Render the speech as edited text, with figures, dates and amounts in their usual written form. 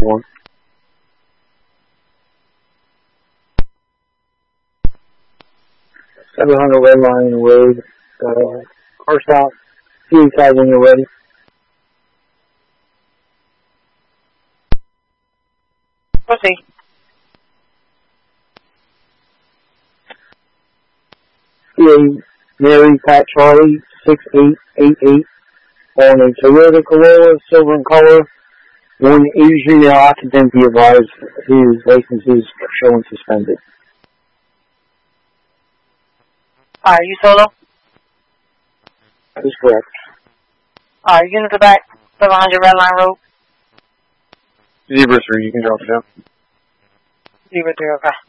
1. $700 Red Line Road. Car stop. T5 when you're ready. Proceed. CA Mary Pat Charlie 6888 on a Toyota Corolla, silver in color. One Asian occupant be advised his license is showing suspended. Alright, you solo? That is correct. Alright, units are back. 700 Red Line Road. Zebra 3, you can drop it down. Zebra 3, okay.